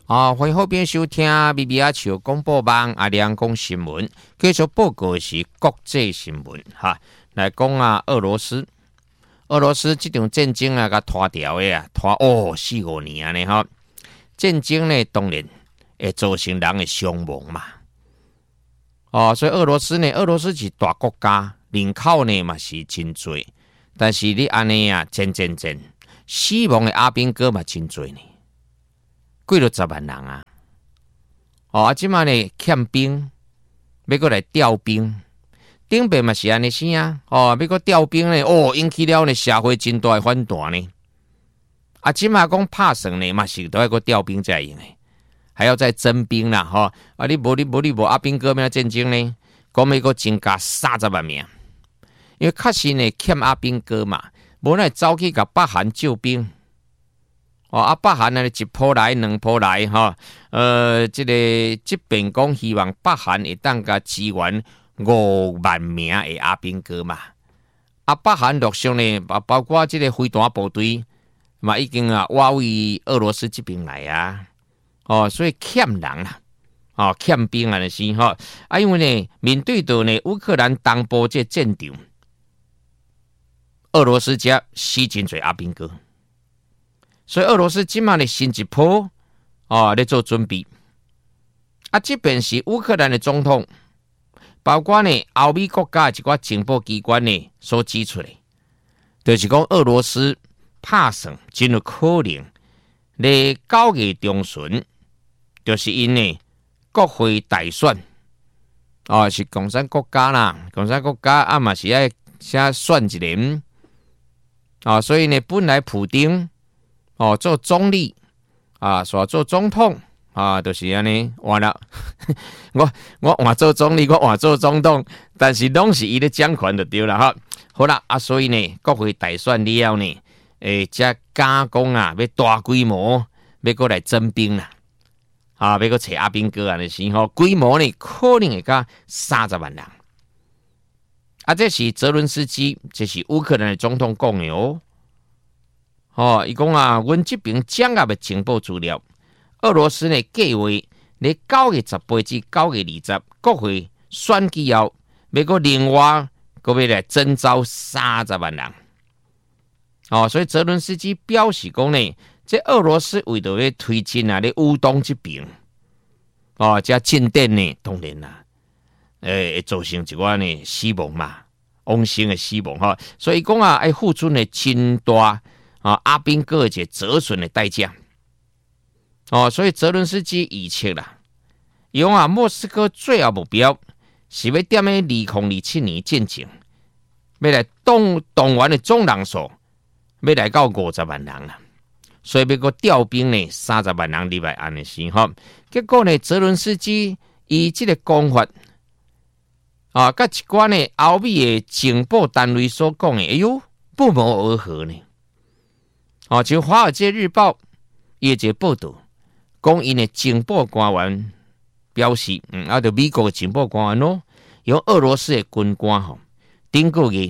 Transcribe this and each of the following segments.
欢迎后边收听 BBR 广播网阿亮讲新闻，继续报告的是国际新闻哈。来讲俄罗斯这场战争甲拖掉的拖4-5年安尼哈。战争呢，当然会造成人的伤亡嘛。所以俄罗斯是大国家，人口呢嘛是真多，但是你安尼战，死亡的阿兵哥嘛真多呢。几落10万人啊！即马呢欠兵，要过来调兵，顶边嘛是安尼生啊！要过调兵呢，引起了呢社会真大的反弹呢。即马讲拍算呢，嘛是都要过调兵才用的，还要再征兵啦！你无阿兵哥咩战争呢？讲要过增加30万名，因为确实呢欠阿兵哥嘛，无奈走去甲北韩救兵。北韩呢一波来2波来这边讲希望北韩会当甲支援5万名的阿兵哥嘛。北韩陆续呢，包括这个飞弹部队嘛，已经挖位俄罗斯这边来啊。所以欠人啦，欠兵啊，是因为呢，面对到呢乌克兰东部这战场，俄罗斯家死真侪阿兵哥。所以俄罗斯今嘛的新一波在做准备。这边是乌克兰的总统，包括呢欧美国家一寡情报机关呢所指出的，就是讲俄罗斯拍算真有可能在9月中旬，就是因呢国会大选是共产国家啦，共产国家嘛是要先选一人所以呢本来普丁做总理说做总统就是安尼完了。我换做总理，我换做总统，但是拢是伊咧掌权就对了哈。好啦，所以呢，国会大选了后呢，才加工要大规模要过来征兵啦，要过找阿兵哥的时候，规模呢可能会到30万人。这是泽伦斯基，这是乌克兰的总统讲的哦。伊讲阮这边掌握的情报资料，俄罗斯呢计划在9月18至9月20，国会选举后，要个另外要来征召30万人。所以泽伦斯基表示讲呢，这俄罗斯为着要推进咧乌东这边，这进展呢，当然啦，会造成一寡呢死亡嘛，亡性的死亡所以讲要付出呢真大。阿兵哥这折损的代价所以泽伦斯基预测啦，用莫斯科最后目标是要踮在2027年进前，要来动员的总人数要来到50万人啦，所以要个调兵呢30万人入来安尼时结果呢，泽伦斯基以这个讲法甲一寡呢欧美的情报单位所讲的，不谋而合呢。像《华尔街日报》业界报道，讲因的情报官员表示，就美国的情报官员用俄罗斯的军官顶个月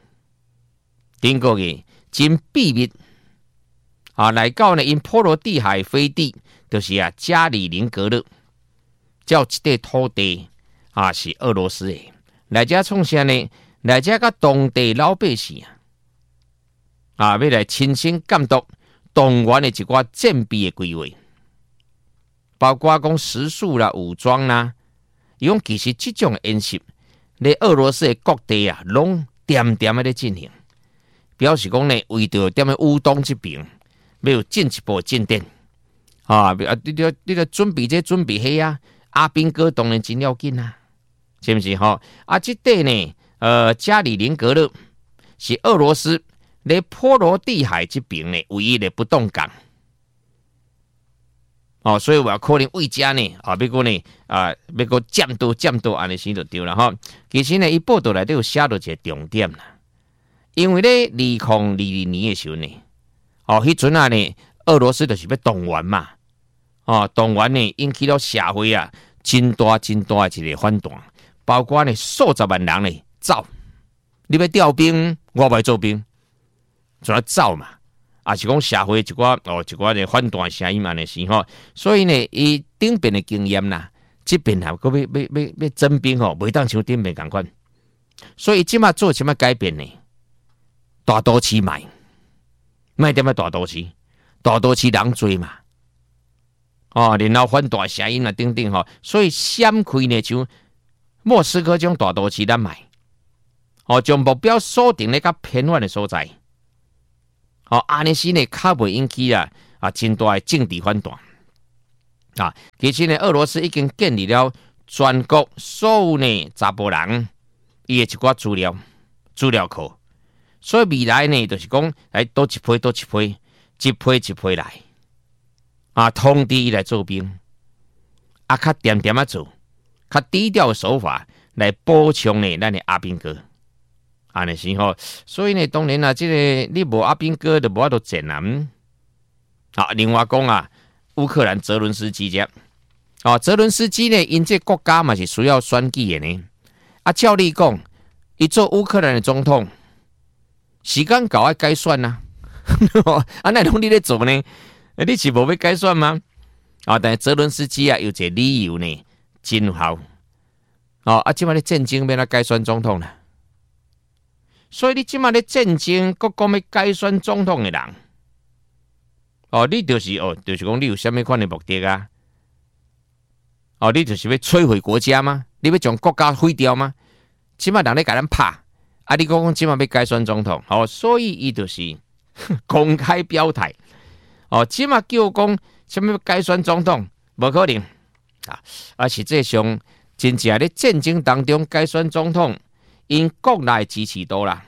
真秘密来到呢因波罗的海飞地，就是加里宁格勒，叫这块土地是俄罗斯的，来遮创啥呢？来遮甲当地老百姓要来亲身监督动员的一寡战备的规划，包括讲食宿啦、武装啦，伊讲其实这种演习，在俄罗斯的各地拢点在进行，表示讲呢，为着踮在乌东这边，要有进一步进展你着准备迄阿兵哥当然真要紧是不是这块呢，加里宁格勒是俄罗斯在波罗的海这边呢唯一的不动港所以我可能为家呢要过呢要过占到安尼先就对了其实呢，伊报道内底有写到一个重点啦，因为咧2022年的时候呢，迄阵呢，俄罗斯就是要动员嘛，动员呢引起了社会真大的一个反弹，包括呢数十万人呢走，你要调兵，我不要做兵。就要走嘛， 啊是讲社会一寡的反弹声音安尼是吼，所以呢，伊顶边的经验啦，这边啊，搁要征兵吼，袂当像顶边共款，所以即马做什么改变呢？大都市卖点么大都市，大都市人多嘛，哦，然后反弹声音啊等等吼，所以闪开呢像莫斯科这种大都市咱卖，哦，将目标锁定咧较偏远的所在。哦，安尼是呢，较袂引起真大的政治反弹啊！其实呢，俄罗斯已经建立了全国所有呢查甫人伊的一寡资料库，所以未来呢，就是讲来多一批，一批来啊，通知伊来做兵，啊，较点做，较低调的手法来补充呢咱的阿兵哥。安尼是吼，所以呢，当然啊，这个你无阿兵哥就无法度战啊。啊，另外讲啊，乌克兰泽伦斯基这，哦，泽伦斯基呢，因这国家嘛是需要选举的呢。啊，照理讲，伊做乌克兰的总统，时间到爱改选啊。啊，那拢你咧做呢？你是无要改选吗？啊，但是泽伦斯基啊，有一个理由呢，真有效。哦，啊，即摆咧战争要来改选总统啦。所以你即马咧战争，国讲要改选总统的人，哦，你就是讲你有啥物款的目的啊？哦，你就是要摧毁国家吗？你要将国家毁掉吗？即马人咧甲咱拍，啊，你讲即马要改选总统，哦，所以伊就是公开表态，哦，即马叫讲啥物改选总统，无可能啊！实际上，真正咧战争当中改选总统。因国内支持度啦，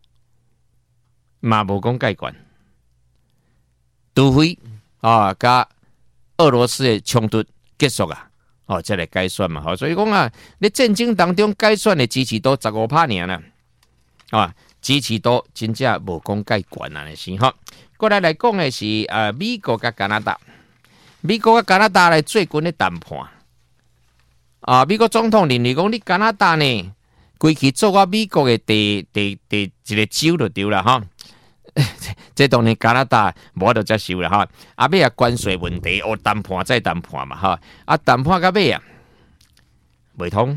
嘛无讲介悬，除非甲俄罗斯的冲突结束啊，再来改选嘛，所以讲啊，你战争当中改选的支持度15%尔啦，支持度真正无讲介悬啊，是吼。过来讲的是美国甲加拿大，美国甲加拿大来最近的谈判美国总统认为讲你加拿大呢。规去做我美国的第一个州就对了哈，这当然加拿大无法度接受了哈。尾关税问题，谈判再谈判嘛哈。谈判到尾未通。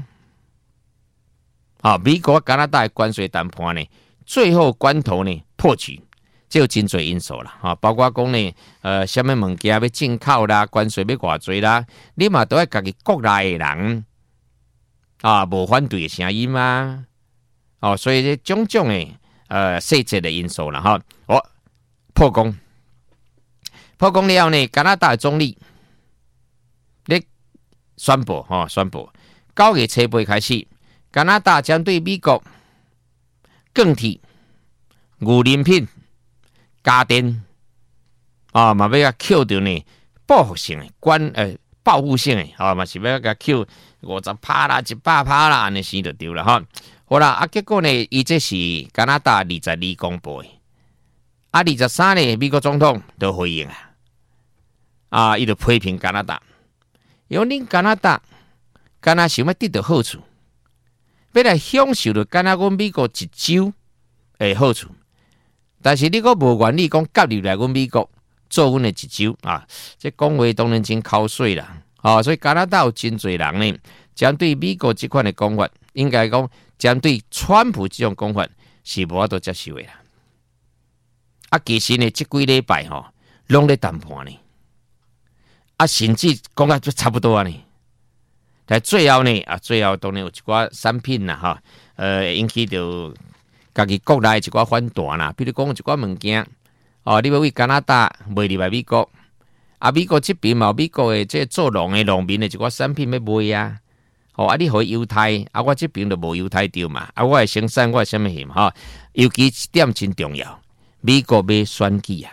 美国加拿大的关税谈判呢，最后关头呢破局，这有真侪因素啦哈，包括讲呢什么物件要进口啦，关税要偌济啦，你嘛都要家己国内的人。无反对的声音嘛，所以这种种的细节的因素啦哈，破功了后呢，加拿大的总理你宣布9月7日开始，加拿大将对美国更替、牛奶品、家电嘛要扣掉呢报复性的报复性的嘛是要甲扣。50%啦，100%啦，安尼生就对了哈。好啦，结果呢，伊这是加拿大22公布的，23呢，美国总统都回应伊就批评加拿大，因为恁加拿大想要得到好处，要来享受到敢若阮美国一州的好处，但是你阁无愿意讲加入来阮美国做阮的一州这讲话当然真口水啦。所以加拿大有真侪人呢，针对美国这款的讲法，应该讲针对川普这种讲法是无法度接受的啦。其实呢，这几礼拜拢咧谈判呢，甚至讲就差不多呢。但最后呢，最后当然有一寡产品啦引起到家己国内一寡反弹啦，比如讲一寡物件你要为加拿大卖入来美国。美国这边嘛，美国的这做农民的一寡产品要卖啊，你互犹太我这边就无犹太掉嘛，我的生产我的什么险尤其一点真重要，美国要选举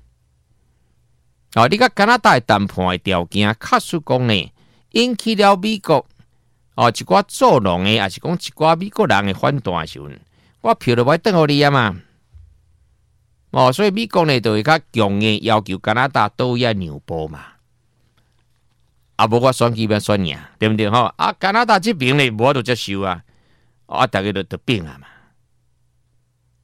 你甲加拿大的谈判的条件，确实讲呢，引起了美国一寡做农的，也是讲一寡美国人的反弹的时候，我票就要转互你嘛。所以美国呢，就会较强的要求加拿大都要让步嘛。无我选举要选赢，对不对加拿大这边呢，无法度接受大家就变嘛。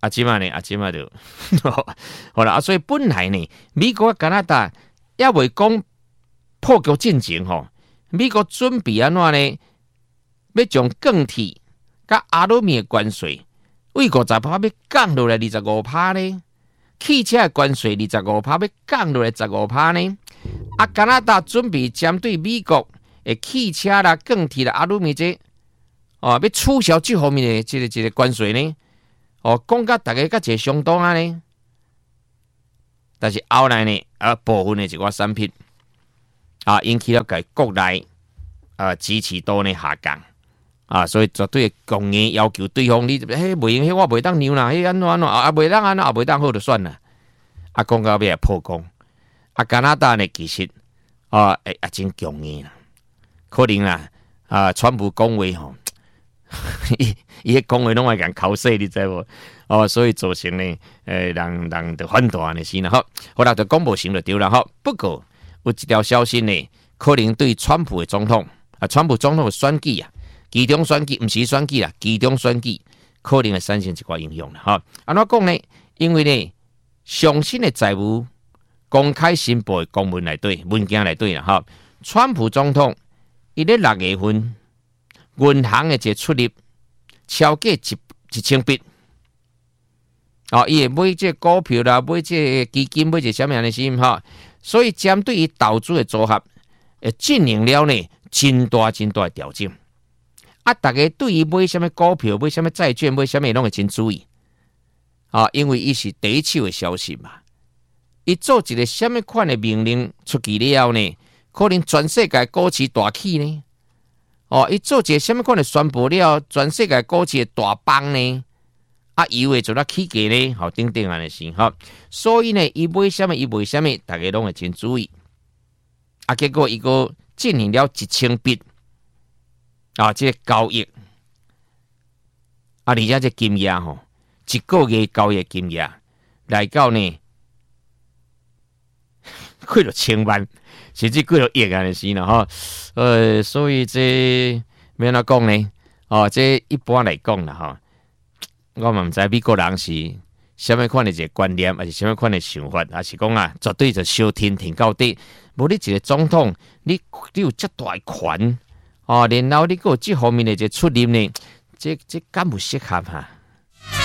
即嘛就好啦。所以本来呢，美国、加拿大也未讲破局进前吼，美国准备安怎呢？要将钢铁甲阿鲁米的关税为50%要降落来25%呢？汽车的关税25%要降落来15%呢？加拿大准备针对美国的汽车啦、钢铁啦、阿鲁米要取消这方面的这个关税呢？讲甲大家甲一个相当啊呢？但是后来呢，部分的一寡产品引起了国内支持度呢下降。所以绝对公业要求对方你，袂用，我袂当让啦，安怎袂当安怎，袂当好就算啦。讲到尾破功，加拿大呢其实真强硬啦，可能啦川普讲话吼，伊迄讲话拢爱共口水，你知无？所以造成呢人就反弹的是啦，好啦，就讲无成就对啦，不过有一条消息呢，可能对川普的总统川普总统的选举其中选举，不是选举啦，其中选举可能会产生一寡影响啦。安怎讲呢？因为呢，上新的财务公开申报的公文文件内底啦，川普总统伊咧6月份银行的一出入超过1000笔，伊会买这股票啦，买这基金，买这什么样的事所以针对于投资的组合，进行了呢真大的调整。大家对于买什么股票、买什么债券、买什么拢会真注意因为伊是第一手的消息嘛。伊做一个什么款的命令出去了后呢，可能全世界股市大起呢。伊做一个什么款的宣布了，全世界股市的大崩呢。伊会做到起价呢，等等安的事所以呢，伊买什么，伊卖什么，大家拢会真注意。结果伊个进行了1000笔。这个交易而且这金额一个月交易金额来到呢，过了1000万，甚至过了亿安尼是啦所以这要怎讲呢？这一般来讲啦我嘛唔知美国人是什么款的一个观念，还是什么款的想法，还是讲绝对就小天挺到底。无你一个总统，你有这大权。然后你有这方面的这出入呢，这敢有适合